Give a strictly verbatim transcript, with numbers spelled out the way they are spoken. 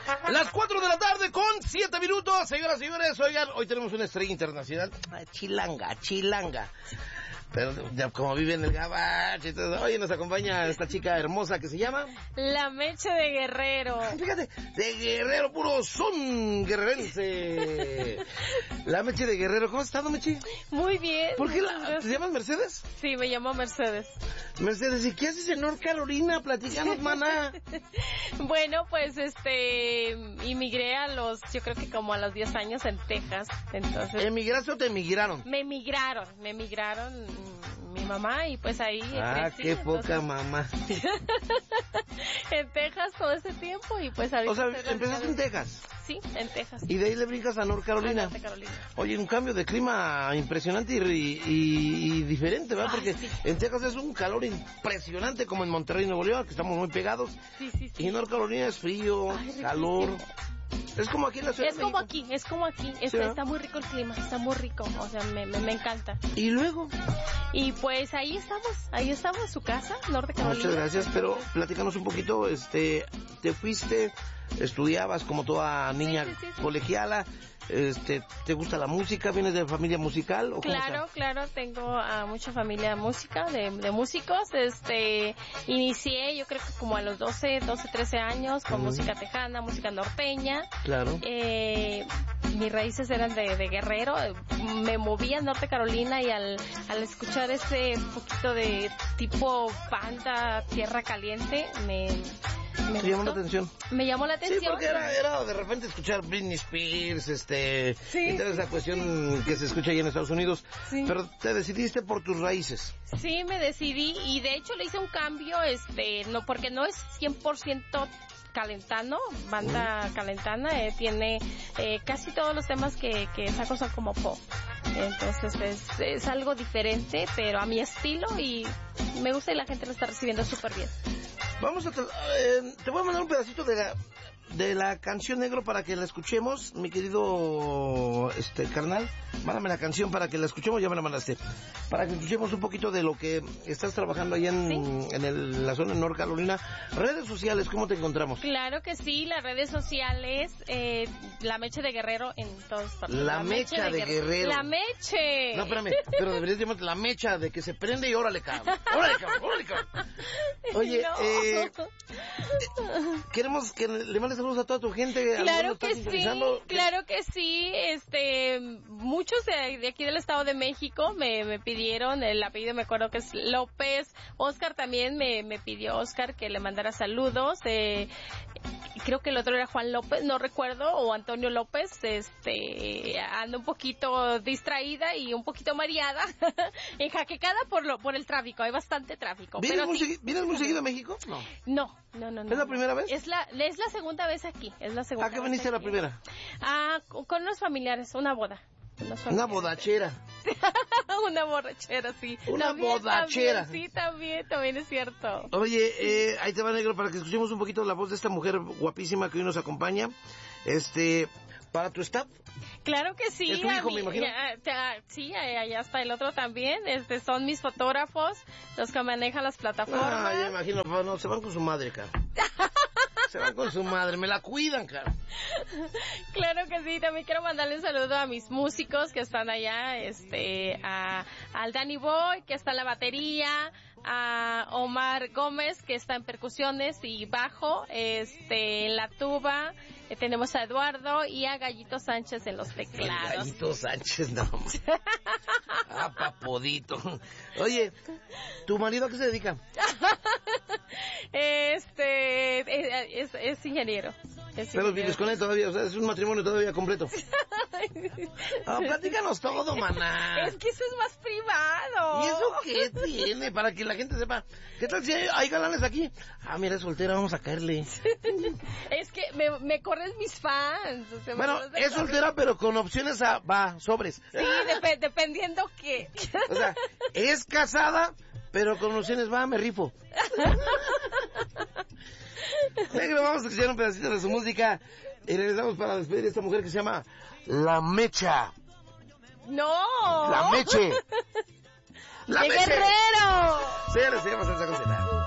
Las cuatro de la tarde con siete minutos, señoras y señores. Oigan, hoy tenemos una estrella internacional. Chilanga, chilanga. Pero ya como vive en el gabacho y todo. Oye, nos acompaña esta chica hermosa que se llama... La Meche de Guerrero. Fíjate, de Guerrero, puro son guerrerense. La Meche de Guerrero. ¿Cómo has estado, Meche? Muy bien. ¿Por qué la... ¿Te llamas Mercedes? Sí, me llamo Mercedes. Mercedes, ¿y qué haces en North Carolina? Platícanos, maná. Bueno, pues este... Inmigré a los... Yo creo que como a los diez años en Texas. Entonces... ¿Emigraste o te emigraron? Me emigraron, me emigraron... mi mamá y pues ahí ah crecí, qué entonces... poca mamá. En Texas todo ese tiempo y pues ahorita o sea empezaste en Texas. Sí, en Texas. Y de ahí le brincas a North Carolina. A North Carolina. Oye, un cambio de clima impresionante y, y, y diferente, ¿verdad? Ay, porque sí. En Texas es un calor impresionante como en Monterrey, Nuevo León, que estamos muy pegados. Sí, sí, sí. Y en North Carolina es frío, ay, calor. Es como aquí en la ciudad Es de como México. aquí, es como aquí. Sí, está, está muy rico el clima, está muy rico. O sea, me, me, me encanta. ¿Y luego? Y pues ahí estamos, ahí estamos en su casa, Norte Carolina. Muchas gracias, pero platícanos un poquito, este, te fuiste, estudiabas como toda niña sí, sí, sí, sí. colegiala, este, ¿te gusta la música? ¿Vienes de familia musical? ¿O cómo claro, está? claro, tengo a mucha familia música, de, de músicos, este, inicié yo creo que como a los doce, trece años con uh-huh. música tejana, música norteña. Claro. Eh, mis raíces eran de, de Guerrero, me moví a Norte Carolina y al, al escuchar ese poquito de tipo banda, tierra caliente, me... Me ¿Te llamó la atención? Me llamó la atención. Sí, porque era, era de repente escuchar Britney Spears, este... Sí. Y toda esa cuestión que se escucha ahí en Estados Unidos. Sí. Pero te decidiste por tus raíces. Sí, me decidí y de hecho le hice un cambio, este, no, porque no es cien por ciento calentano, banda uh-huh. calentana, eh, tiene eh, casi todos los temas que, que saco son como pop. Entonces es, es algo diferente, pero a mi estilo y me gusta y la gente lo está recibiendo súper bien. Vamos a... Eh, te voy a mandar un pedacito de la, de la canción Negro para que la escuchemos, mi querido este carnal. Mándame la canción para que la escuchemos, ya me la mandaste. Para que escuchemos un poquito de lo que estás trabajando allá en, ¿sí? en el, la zona de North Carolina. Redes sociales, ¿cómo te encontramos? Claro que sí, las redes sociales, eh, La Meche de Guerrero en todas partes. La, la Mecha de, de Guerrero. Guerrero. La Meche. No, espérame, pero deberías llamarte La Mecha de que se prende y órale, cabrón. Órale, cabrón, órale, cabrón. Oye, no. eh, queremos que le mandes saludos a toda tu gente. Claro que sí, claro que sí. Este, muchos de, de aquí del Estado de México me, me pidieron, el apellido me acuerdo que es López. Oscar también me, me pidió, Oscar, que le mandara saludos. Eh, creo que el otro era Juan López, no recuerdo, o Antonio López. Este, ando un poquito distraída y un poquito mareada, enjaquecada por lo, por el tráfico. Hay bastante tráfico. ¿Vienes, pero muy, sí. segui- ¿Vienes muy seguido a México? No. No, no, no, no. ¿Es la primera vez? Es la, es la segunda vez aquí, es la segunda. ¿A qué viniste la primera? Ah, con unos familiares, una boda. Una bodachera. Una borrachera, sí. Una también, bodachera. También, sí, también, también es cierto. Oye, eh, ahí te va, Negro, para que escuchemos un poquito la voz de esta mujer guapísima que hoy nos acompaña. Este, para tu staff. Claro que sí. ¿Es tu hijo, mí, me imagino? Ya, ya, sí, allá está el otro también. Este, son mis fotógrafos, los que manejan las plataformas. Ah, ya imagino, papá, no, se van con su madre, cara. Se van con su madre, me la cuidan, cara. Claro que sí, también quiero mandarle un saludo a mis músicos que están allá, este, a, al Danny Boy, que está en la batería, a Omar Gómez, que está en percusiones y bajo, este, en la tuba, eh, tenemos a Eduardo y a Gallito Sánchez en los teclados. Gallito Sánchez, no. Ah, papodito. Oye, ¿tu marido a qué se dedica? Este, es, es ingeniero. Es Pero vives con él todavía, o sea, es un matrimonio todavía completo. Ah, platícanos todo, maná. Es que eso es más privado. ¿Y eso qué tiene? Para que la gente sepa. ¿Qué tal si hay, hay galanes aquí? Ah, mira, es soltera, vamos a caerle. Es que me, me corren mis fans. O sea, bueno, es soltera, pero con opciones a, va, sobres. Sí, dep- dependiendo qué. O sea, es casada, pero con opciones, va, me rifo. Negro, vamos a escuchar un pedacito de su música y regresamos para despedir a esta mujer que se llama La Mecha. No. La Meche. La ¡De Meche. Guerrero! Sí, le seguimos esa cosita.